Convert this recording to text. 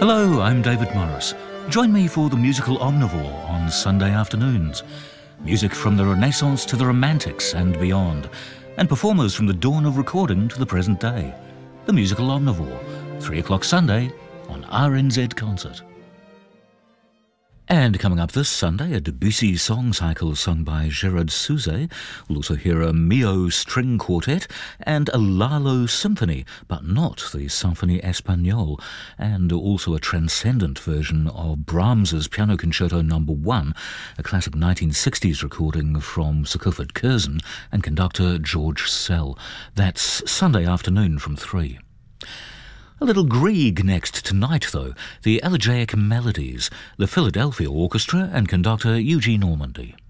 Hello, I'm David Morris. Join me for the musical Omnivore on Sunday afternoons. Music from the Renaissance to the Romantics and beyond, and performers from the dawn of recording to the present day. The musical Omnivore, 3 o'clock Sunday on RNZ Concert. And coming up this Sunday, a Debussy song cycle sung by Gerard Souzet. We'll also hear a Mio string quartet and a Lalo symphony, but not the Symphonie Espagnole, and also a transcendent version of Brahms's Piano Concerto No. 1, a classic 1960s recording from Sir Clifford Curzon and conductor George Sell. That's Sunday afternoon from 3. A little Grieg next tonight, though. The Elegiac Melodies, the Philadelphia Orchestra and conductor Eugene Ormandy.